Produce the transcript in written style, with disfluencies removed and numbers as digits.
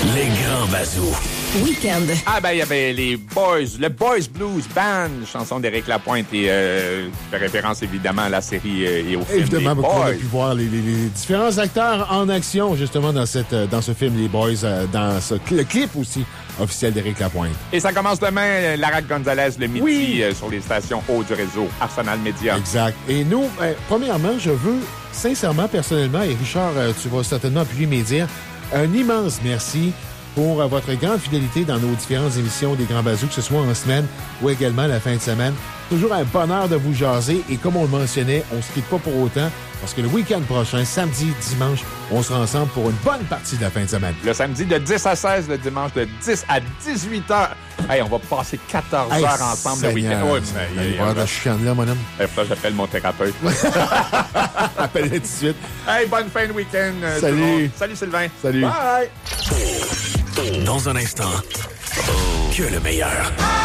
Les grands bazous. Week-end. Ah ben, il y avait les Boys, le Boys Blues Band, chanson d'Éric Lapointe et fait référence évidemment à la série et au film Évidemment, Les on a Boys. pu voir les différents acteurs en action, justement, dans ce film, Les Boys, le clip aussi officiel d'Éric Lapointe. Et ça commence demain, Lara Gonzalez, le midi, Oui. sur les stations haut du réseau, Arsenal Média. Exact. Et nous, premièrement, je veux sincèrement, personnellement, et Richard, tu vas certainement appuyer mes dires, un immense merci pour votre grande fidélité dans nos différentes émissions des Grands Bazous, que ce soit en semaine ou également la fin de semaine. Toujours un bonheur de vous jaser et comme on le mentionnait, on se quitte pas pour autant parce que le week-end prochain, samedi, dimanche, on sera ensemble pour une bonne partie de la fin de semaine. Le samedi de 10 à 16, le dimanche de 10 à 18 heures. Hey, on va passer 14 heures ensemble le week-end. Ouais, mais il va y avoir de la chicane là, mon homme. Il faut que j'appelle mon thérapeute. Appelle-le tout de suite. Hey, bonne fin de week-end. Salut. tout le monde. Salut Sylvain. Salut. Bye. Dans un instant, que le meilleur.